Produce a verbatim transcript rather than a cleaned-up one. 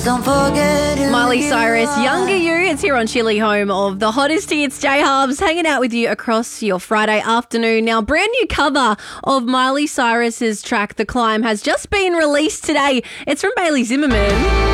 Don't forget who Miley you Cyrus, are. Younger You. It's here on Chili, home of the hottest hits. J Hubs hanging out with you across your Friday afternoon. Now, brand new cover of Miley Cyrus's track, The Climb, has just been released today. It's from Bailey Zimmerman.